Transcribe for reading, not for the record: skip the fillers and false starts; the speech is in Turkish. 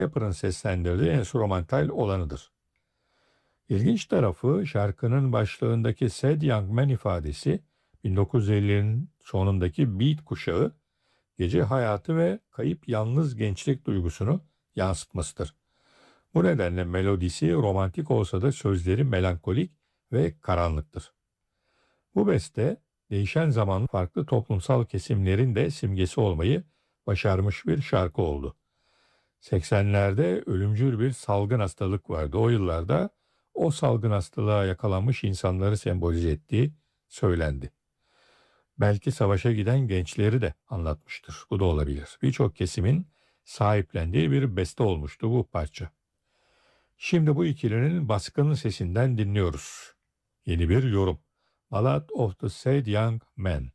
Rapper'ın seslendirdiği enstrümantal olanıdır. İlginç tarafı şarkının başlığındaki "Sad Young Man" ifadesi 1950'lerin sonundaki beat kuşağı, gece hayatı ve kayıp yalnız gençlik duygusunu yansıtmasıdır. Bu nedenle melodisi romantik olsa da sözleri melankolik ve karanlıktır. Bu beste değişen zamanın farklı toplumsal kesimlerin de simgesi olmayı başarmış bir şarkı oldu. 80'lerde ölümcül bir salgın hastalık vardı. O yıllarda o salgın hastalığa yakalanmış insanları sembolize ettiği söylendi. Belki savaşa giden gençleri de anlatmıştır. Bu da olabilir. Birçok kesimin sahiplendiği bir beste olmuştu bu parça. Şimdi bu ikilinin baskın sesinden dinliyoruz. Yeni bir yorum. Ballad of the Sad Young Man.